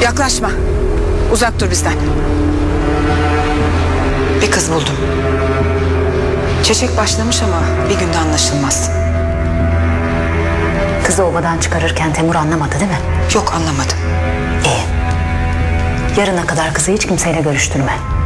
Yaklaşma. Uzak dur bizden. Bir kız buldum. Çeşek başlamış ama bir günde anlaşılmaz. Kızı obadan çıkarırken Temur anlamadı değil mi? Yok, anlamadım. İyi. Yarına kadar kızı hiç kimseyle görüştürme.